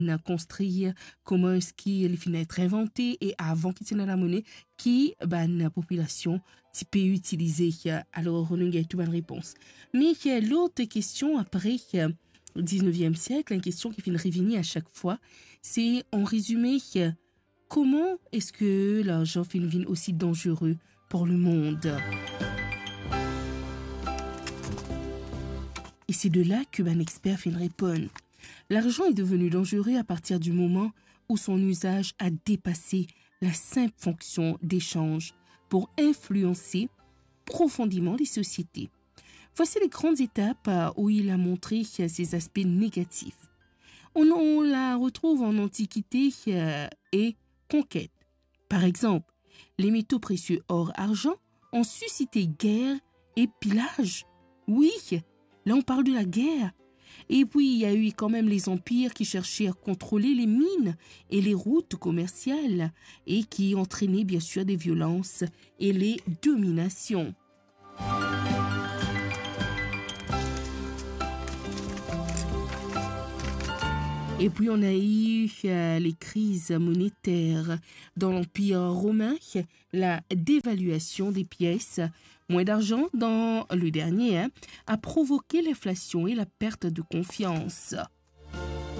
construire comment est-ce qu'il finit être inventé et avant qu'il tienne la monnaie qui la population peut utiliser. Alors on a tout bonne réponse. Mais l'autre question après 19e siècle, une question qui finit revenir à chaque fois, c'est en résumé comment est-ce que l'argent finit aussi dangereux pour le monde. Et c'est de là que expert finit répondre. L'argent est devenu dangereux à partir du moment où son usage a dépassé la simple fonction d'échange pour influencer profondément les sociétés. Voici les grandes étapes où il a montré ses aspects négatifs. On la retrouve en Antiquité et conquête. Par exemple, les métaux précieux or, argent ont suscité guerre et pillage. Oui, là on parle de la guerre. Et puis, il y a eu quand même les empires qui cherchaient à contrôler les mines et les routes commerciales et qui entraînaient bien sûr des violences et les dominations. Et puis, on a eu les crises monétaires dans l'Empire romain, la dévaluation des pièces, moins d'argent dans le dernier, a provoqué l'inflation et la perte de confiance.